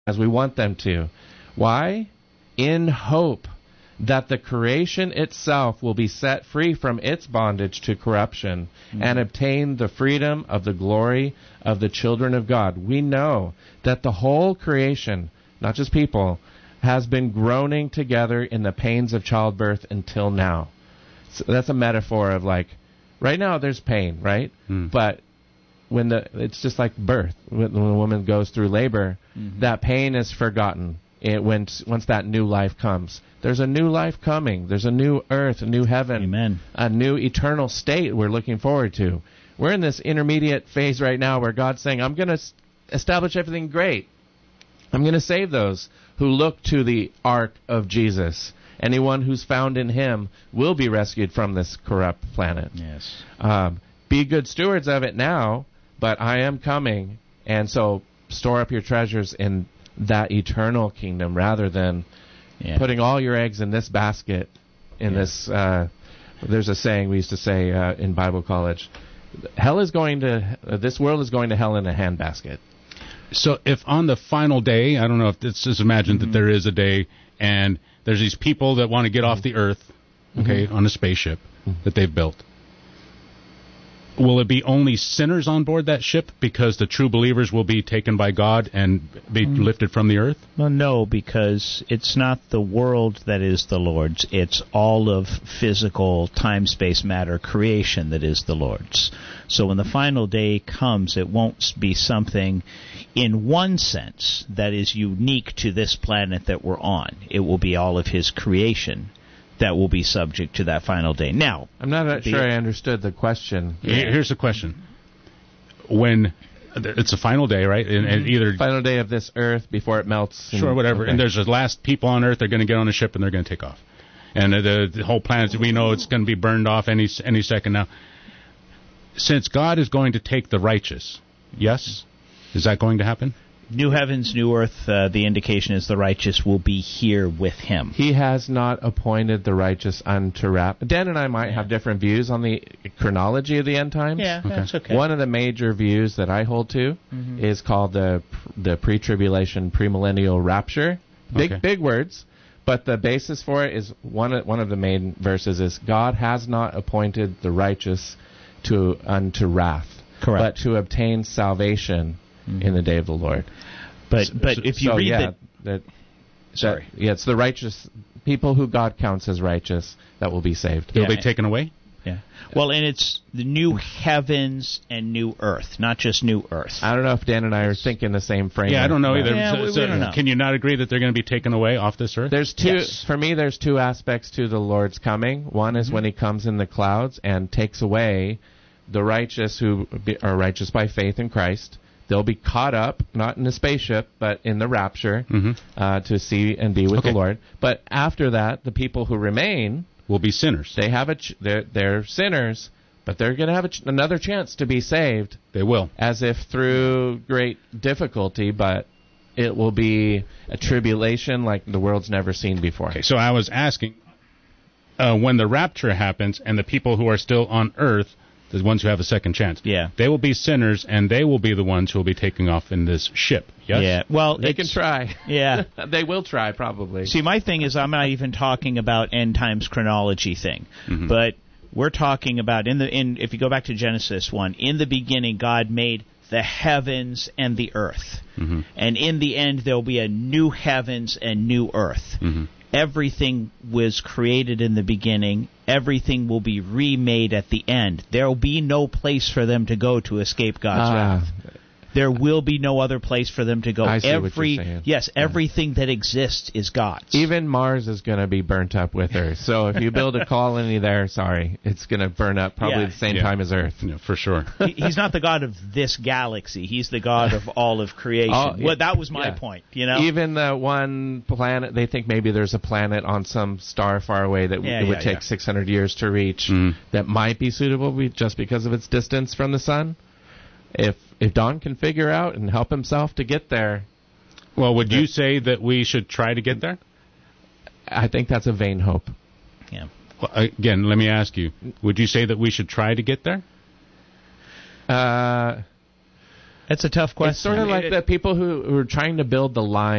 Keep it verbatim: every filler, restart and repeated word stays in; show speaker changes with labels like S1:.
S1: as we want them to. Why? In hope that the creation itself will be set free from its bondage to corruption mm-hmm. and obtain the freedom of the glory of the children of God. We know that the whole creation, not just people, has been groaning together in the pains of childbirth until now. So that's a metaphor of like, right now there's pain, right? Mm. But when the it's just like birth. When a woman goes through labor, mm-hmm. that pain is forgotten. It, when, once that new life comes. There's a new life coming. There's a new earth, a new heaven,
S2: Amen.
S1: A new eternal state we're looking forward to. We're in this intermediate phase right now where God's saying, I'm going to s- establish everything great. I'm going to save those who look to the ark of Jesus. Anyone who's found in him will be rescued from this corrupt planet.
S2: Yes.
S1: Um, be good stewards of it now, but I am coming, and so store up your treasures in that eternal kingdom rather than yeah. putting all your eggs in this basket. In yeah. this, uh, there's a saying we used to say uh, in Bible college: "Hell is going to uh, this world is going to hell in a handbasket."
S3: So, if on the final day, I don't know if it's just imagine mm-hmm. that there is a day, and there's these people that want to get mm-hmm. off the earth, okay, mm-hmm. on a spaceship mm-hmm. that they've built. Will it be only sinners on board that ship because the true believers will be taken by God and be mm. lifted from the earth?
S2: Well, no, because it's not the world that is the Lord's. It's all of physical time, space, matter creation that is the Lord's. So when the final day comes, it won't be something in one sense that is unique to this planet that we're on. It will be all of his creation that will be subject to that final day. Now,
S1: I'm not sure I understood the question.
S3: Yeah. Here's the question. When it's a final day, right? And, and either
S1: final day of this earth before it melts.
S3: Sure, whatever. Okay. And there's the last people on earth. They're going to get on a ship and they're going to take off. And the, the whole planet, we know it's going to be burned off any any second now. Since God is going to take the righteous, yes? Is that going to happen?
S2: New heavens, new earth, uh, the indication is the righteous will be here with him.
S1: He has not appointed the righteous unto wrath. Dan and I might yeah. have different views on the chronology of the end times.
S2: Yeah, okay. That's okay.
S1: One of the major views that I hold to mm-hmm. is called the the pre-tribulation, premillennial rapture. Big, okay. big words, but the basis for it is one of, one of the main verses is God has not appointed the righteous to unto wrath,
S2: correct,
S1: but to obtain salvation mm-hmm. in the day of the Lord.
S2: But but
S1: so,
S2: if you
S1: so,
S2: read
S1: yeah,
S2: that,
S1: that,
S2: sorry,
S1: that, yeah, it's the righteous people who God counts as righteous that will be saved.
S3: They'll
S2: yeah,
S3: be taken away.
S2: Yeah. Well, and it's the new heavens and new earth, not just new earth.
S1: I don't know if Dan and I are thinking the same frame.
S3: Yeah, I don't know either.
S2: Yeah,
S3: so,
S2: we, we
S3: so
S2: don't know.
S3: Can you not agree that they're going to be taken away off this earth?
S1: There's two.
S2: Yes.
S1: For me, there's two aspects to the Lord's coming. One is mm-hmm. when he comes in the clouds and takes away the righteous who are righteous by faith in Christ. They'll be caught up, not in a spaceship, but in the rapture, mm-hmm. uh, to see and be with
S3: okay.
S1: the Lord. But after that, the people who remain
S3: will be sinners.
S1: They have a ch- they're, they're sinners, but they're going to have a ch- another chance to be saved.
S3: They will,
S1: as if through great difficulty, but it will be a tribulation like the world's never seen before.
S3: Okay, so I was asking, uh, when the rapture happens, and the people who are still on Earth, the ones who have a second chance.
S2: Yeah.
S3: They will be sinners, and they will be the ones who will be taking off in this ship. Yes?
S2: Yeah. Well,
S1: they can try.
S2: Yeah.
S1: They will try, probably.
S2: See, my thing is I'm not even talking about end times chronology thing. Mm-hmm. But we're talking about, in the in if you go back to Genesis one, in the beginning God made the heavens and the earth. Mm-hmm. And in the end there will be a new heavens and new earth. Mm-hmm. Everything was created in the beginning. Everything will be remade at the end. There will be no place for them to go to escape God's
S1: ah.
S2: wrath. There will be no other place for them to go.
S1: I see
S2: Every,
S1: what you're saying.
S2: Yes,
S1: yeah.
S2: everything that exists is God's.
S1: Even Mars is going to be burnt up with Earth. So if you build a colony there, sorry, it's going to burn up probably
S2: yeah.
S1: the same
S3: yeah.
S1: time as Earth.
S3: Yeah, for sure.
S2: he, he's not the God of this galaxy. He's the God of all of creation. Oh, yeah. Well, that was my
S1: yeah.
S2: point. You know,
S1: even the one planet, they think maybe there's a planet on some star far away that
S2: yeah,
S1: it would
S2: yeah,
S1: take
S2: yeah.
S1: six hundred years to reach
S3: mm.
S1: that might be suitable just because of its distance from the sun. If if Don can figure out and help himself to get there...
S3: Well, would you say that we should try to get there?
S1: I think that's a vain hope.
S2: Yeah.
S3: Well, again, let me ask you. Would you say that we should try to get there?
S1: Uh,
S2: That's a tough question.
S1: It's sort of like the people who, who are trying to build the line